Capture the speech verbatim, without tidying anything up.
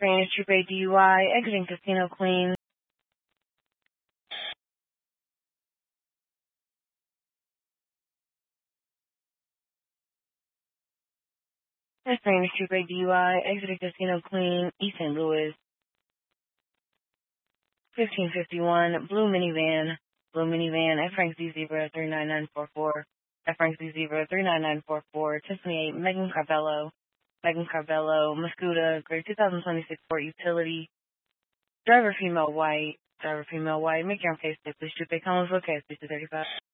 Spanish Troop A D U I, exiting Casino Queen. Spanish Troop A D U I, exiting Casino Queen, East Saint Louis. fifteen fifty-one, blue minivan, blue minivan, F Frank Z Zebra three nine nine four four, F Frank Z Zebra three nine nine four four, Tiffany eight, Megan Carvello, Megan Carvello, Muscuda, grade two thousand twenty-six Ford Utility, driver female white, driver female white, make your own case, please, Troop A, Collins, look case, please, thirty-five.